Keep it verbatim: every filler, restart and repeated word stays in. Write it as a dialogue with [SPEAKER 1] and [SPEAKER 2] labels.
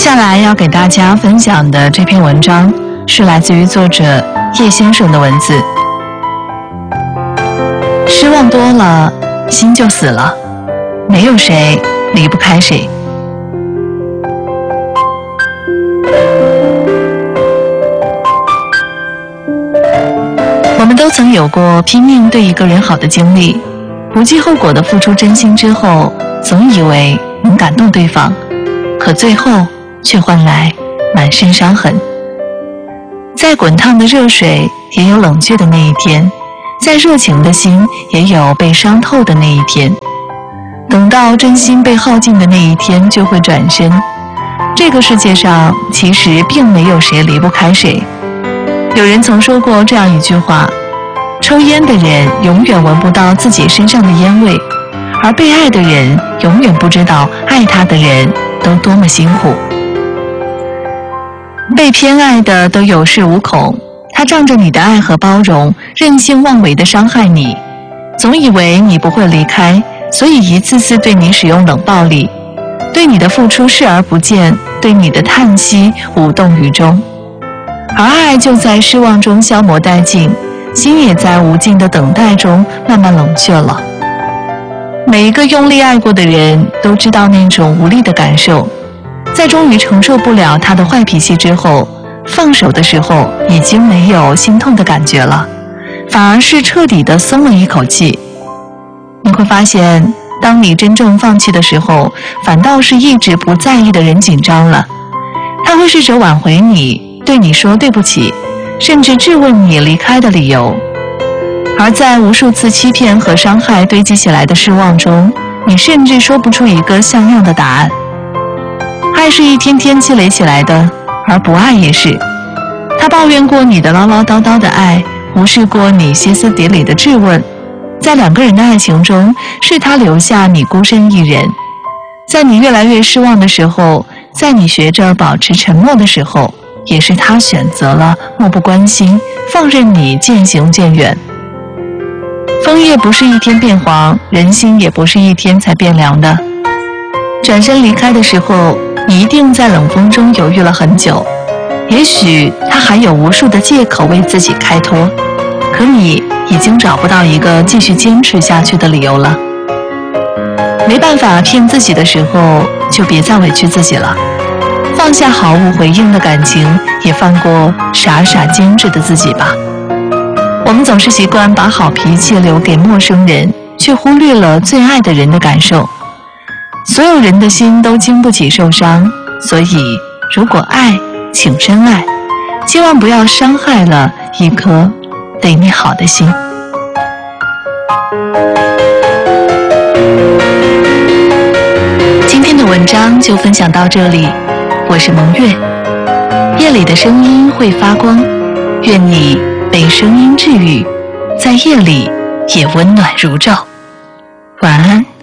[SPEAKER 1] 下来要给大家分享的这篇文章是来自于作者叶先生的文字。失望多了，心就死了，没有谁离不开谁。我们都曾有过拼命对一个人好的经历，不计后果的付出真心之后，总以为能感动对方，可最后却换来满身伤痕。再滚烫的热水也有冷却的那一天，再热情的心也有被伤透的那一天。等到真心被耗尽的那一天，就会转身。这个世界上其实并没有谁离不开谁。有人曾说过这样一句话：抽烟的人永远闻不到自己身上的烟味，而被爱的人永远不知道爱他的人都多么辛苦。被偏爱的都有恃无恐，他仗着你的爱和包容，任性妄为地伤害你，总以为你不会离开，所以一次次对你使用冷暴力，对你的付出视而不见，对你的叹息无动于衷。而爱就在失望中消磨殆尽，心也在无尽的等待中慢慢冷却了。每一个用力爱过的人都知道那种无力的感受，在终于承受不了他的坏脾气之后，放手的时候已经没有心痛的感觉了，反而是彻底的松了一口气。你会发现，当你真正放弃的时候，反倒是一直不在意的人紧张了，他会试着挽回你，对你说对不起，甚至质问你离开的理由。而在无数次欺骗和伤害堆积起来的失望中，你甚至说不出一个像样的答案。爱是一天天积累起来的，而不爱也是。他抱怨过你的唠唠叨叨的爱，无视过你歇斯底里的质问。在两个人的爱情中，是他留下你孤身一人。在你越来越失望的时候，在你学着保持沉默的时候，也是他选择了漠不关心，放任你渐行渐远。枫叶不是一天变黄，人心也不是一天才变凉的。转身离开的时候，你一定在冷风中犹豫了很久，也许他还有无数的借口为自己开脱，可你已经找不到一个继续坚持下去的理由了。没办法骗自己的时候，就别再委屈自己了。放下毫无回应的感情，也放过傻傻坚持的自己吧。我们总是习惯把好脾气留给陌生人，却忽略了最爱的人的感受。所有人的心都经不起受伤，所以如果爱，请深爱，千万不要伤害了一颗对你好的心。今天的文章就分享到这里，我是蒙月。夜里的声音会发光，愿你被声音治愈，在夜里也温暖如昼。晚安。